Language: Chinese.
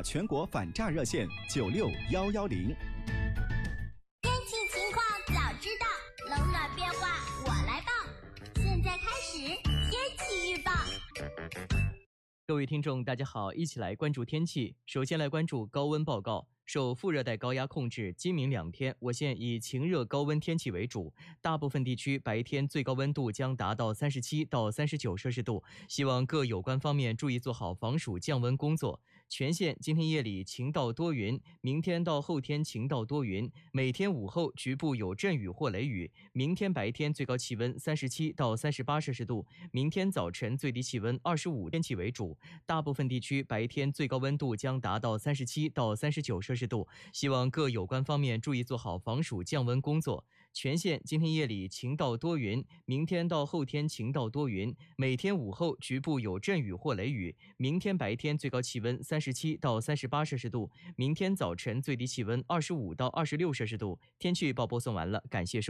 全国反诈热线96110。 天气情况早知道，冷暖变化我来报。现在开始天气预报。 各位听众大家好，一起来关注天气。首先来关注高温报告。受副热带高压控制，今明两天我县以晴热高温天气为主，大部分地区白天最高温度将达到37到39摄氏度，希望各有关方面注意做好防暑降温工作。全县今天夜里晴到多云，明天到后天晴到多云，每天午后局部有阵雨或雷雨。明天白天最高气温37到38摄氏度，明天早晨最低气温25，天气为主，大部分地区白天最高温度将达到37到39摄氏度，希望各有关方面注意做好防暑降温工作。全县今天夜里晴到多云，明天到后天晴到多云，每天午后局部有阵雨或雷雨。明天白天最高气温37到38摄氏度，明天早晨最低气温25到26摄氏度。天气预报播送完了，感谢收听。